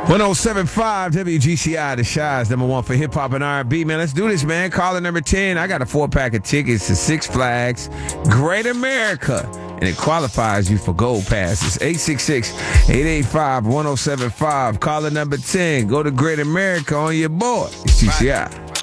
107.5 WGCI, the Shy's #1 for hip hop and R&B. Man, let's do this, man. Caller number 10. I got a 4-pack of tickets to Six Flags Great America, and it qualifies you for gold passes. 866-885-1075. Caller number 10. Go to Great America on your board. It's GCI.